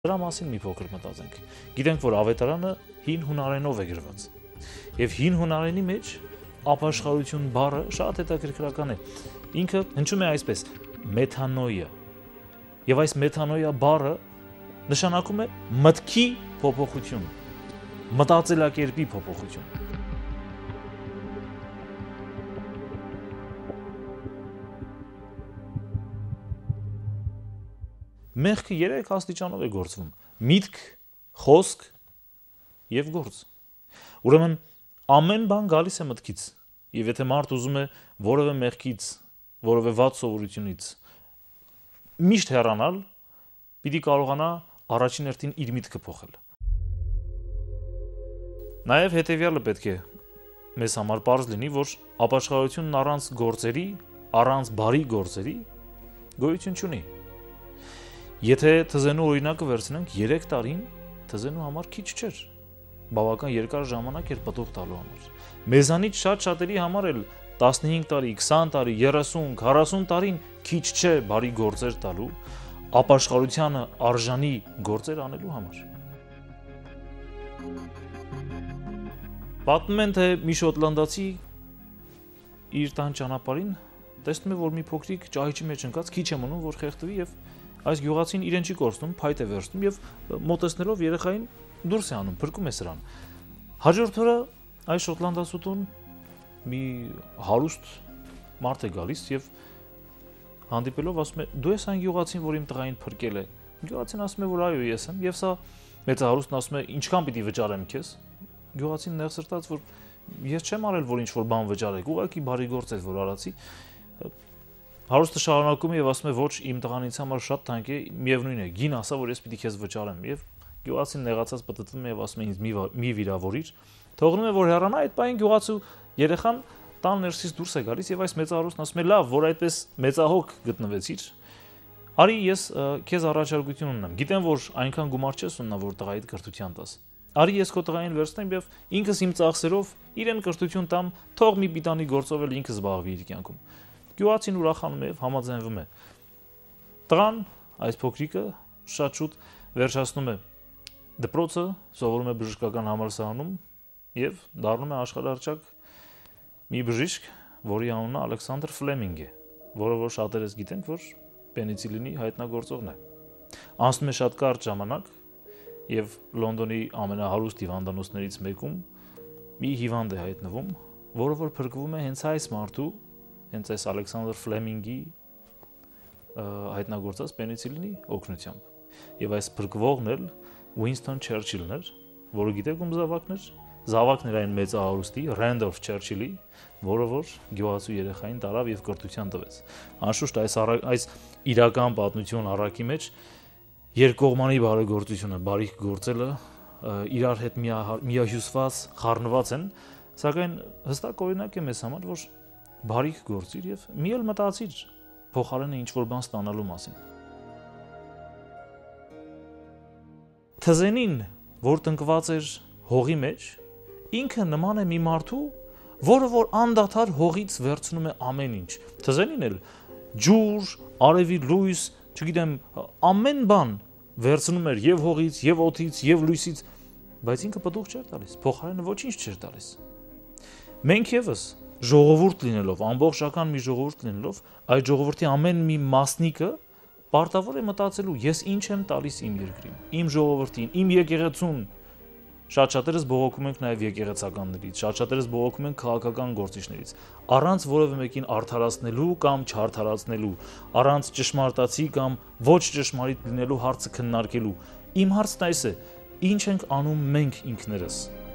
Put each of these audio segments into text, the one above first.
Դրա մասին մի փոքր մտածենք։ Գիտենք, որ ավետարանը հին հունարենով է գրված։ Եվ հին հունարենի մեջ ապաշխարություն բառը շատ հետաքրքրական է։ Ինքը հնչում է այսպես՝ մեթանոյա։ Եվ այս մեթանոյա բառը նշանակում է մտքի փոփոխություն, մտածելակերպի փոփոխություն։ Մեղքը 3 աստիճանով է գործվում՝ միտք, խոսք եւ գործ։ Ուրեմն ամեն բան գալիս է մտքից, եւ եթե մարդ ուզում է որևէ մեղքից, որևէ վատ սովորությունից միշտ հեռանալ, պիտի կարողանա առաջին հերթին իր միտքը փոխել։ Նաեւ հետեւյալը պետք է մեզ համար պարզ լինի, որ ապաշխարությունն առանց գործերի, առանց բարի գործերի գոյություն չունի։ Եթե թզենու օրինակը վերցնենք, 3 տարին թզենու համար քիչ չէր, բավական երկար ժամանակ էր պտուղ տալու համար։ Մեզանից շատերի համար էլ 15 տարի, 20 տարի, 30, 40 տարին քիչ չէ բարի գործեր տալու, ապաշխարությանը արժանի գործեր անելու համար։ Պատմում են, թե մի շոտլանդացի իր տան ճանապարհին տեսնում է, որ մի փոքրիկ ճահիճի մեջ ընկած քիչ է մնում, որ խեղդվի եւ այս գյուղացին իրեն չի կորցնում, փայտ է վերցնում եւ մոտեցնելով երեխային դուրս է անում, փրկում է սրան։ Հաջորդ օրը այս շոտլանդացուտուն մի հարուստ մարդ է գալիս եւ հանդիպելով ասում է. «Դու ես այն գյուղացին, որ իմ տղային փրկել է»։ Գյուղացին ասում է, որ այո, ես եմ, եւ սա մեծահարուստն ասում է. «Ինչքան պիտի վճարեմ քեզ»։ Գյուղացին նեղսրտած, որ ես չեմ արել, որ ինչ որ բան վճարեք, ուղղակի բարի գործ էր, որ արացի։ Հարուստը շարունակում է եւ ասում է. «Ոչ, իմ տղան ինձ համար շատ թանկ է, միևնույն է, գին ասա, որ ես պիտի քեզ վճարեմ»։ Եվ գյուղացին նեղացած պտտվում է եւ ասում է. «Ինձ մի վիրավորիր»։ Թողնում է, որ հեռանա, այդ պահին գյուղացու երեխան տան ներսից դուրս է գալիս եւ այս մեծահարուստն ասում է. «Լավ, որ այդպես մեծահոգ գտնվեցիր, արի ես քեզ առաջարկություն ունեմ։ Գիտեմ, որ այնքան գումար չես ունենա, որ տղայիդ կրթության տաս։ Արի ես քո տղային վերցնեմ եւ ինքս իմ ծախսերով իրեն կրթություն տամ, թող մի պիտանի գործով էլ ինքը զբաղվի իր կյանքում»։ Գյուղացին ուրախանում է եւ համաձայնվում է։ Տղան, այս փոքրիկը, շատ շուտ վերջացնում է դպրոցը, սովորում է բժշկական համալսարանում եւ դառնում է աշխարհահռչակ մի բժիշկ, որի անունը Ալեքսանդր Ֆլեմինգ է, որը որ շատերս գիտենք, որ պենիցիլինի հայտնագործողն է։ Անցնում է շատ կարճ ժամանակ եւ Լոնդոնի ամենահարուստ հիվանդանոցներից մեկում մի հիվանդ է հայտնվում, որը որ փրկվում է հենց այս մարդու, հենց այս Ալեքսանդր Ֆլեմինգի հայտնագործած պենիցիլինի օգնությամբ։ Եվ այս փրկվողն էլ Ուինստոն Չերչիլն էր, որը գիտեք ում զավակն էր։ Զավակն էր այն մեծահարուստի Ռենդոլֆ Չերչիլի, որը որ գյուղացու երեխային տարավ եւ կրթության տվեց։ Անշուշտ այս իրական պատմություն առակի մեջ երկկողմանի բարեգործությունը, բարիք գործելը իրար հետ միահյուսված, խառնված են, սակայն հստակ օրինակ է մեզ համար, որ բարիք գործիր եւ մի էլ մտածիր փոխարենը ինչ որ բան ստանալու մասին։ Թզենին, որ տնկված էր հողի մեջ, ինքը նման է մի մարդու, որը որ անդադար հողից վերցնում է ամեն ինչ։ Թզենին էլ ջուր, արևի լույս, չգիտեմ, ամեն բան վերցնում էր եւ հողից, եւ օդից, եւ լույսից, բայց ինքը պտուղ չէր տալիս, փոխարենը ոչինչ չէր տալիս։ Մենք եւս ժողովուրդ լինելով, ամբողջական մի ժողովուրդ լինելով, այդ ժողովրդի ամեն մի մասնիկը պարտավոր է մտածելու. ես ինչ եմ տալիս իմ երկրին, իմ ժողովրդին, իմ եկեղեցուն։ Շատ-շատերս բողոքում ենք նաև եկեղեցականներից, շատ-շատերս բողոքում ենք քաղաքական գործիչներից, առանց որևէ մեկին արդարացնելու կամ չարդարացնելու, առանց ճշմարտացի կամ ոչ ճշմարիտ լինելու հարցը քննարկելու։ Իմ հարցն այս է. ինչ ենք անում մենք ինքներս։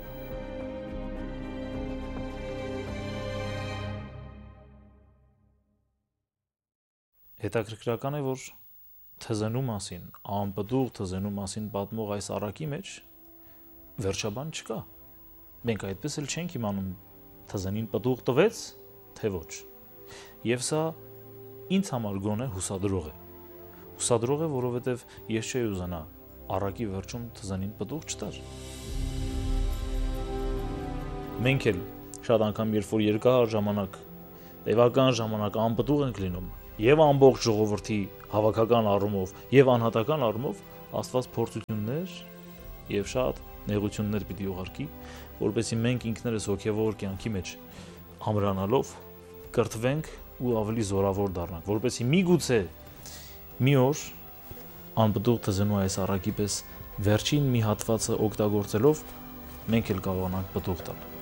Հետաքրքրական է, որ թզենու մասին, անպտուղ թզենու մասին պատմող այս առակի մեջ վերջաբան չկա։ Մենք այդպես էլ չենք իմանում թզենին պտուղ տվեց, թե ոչ։ Եվ սա ինձ համար գոնե հուսադրող է։ Հուսադրող է, որովհետև ես չէի ուզենա առակի վերջում թզենին պտուղ չտար։ Մենք էլ շատ անգամ երբ որ երկար ժամանակ, տևական ժամանակ անպտուղ ենք լինում, եւ ամբողջ ժողովրդի հավաքական առումով եւ անհատական առումով, Աստված փորձություններ եւ շատ նեղություններ պիտի ուղարկի, որովհետեւ մենք ինքներս հոգեվոր կյանքի մեջ ամրանալով կրթվենք ու ավելի զորավոր դառնանք, որովհետեւ միգուցե մի օր անպտուղ թզնու այս առակի պես վերջին մի հատվածը օգտագործելով մենք էլ կարողանանք պտուղ տալ։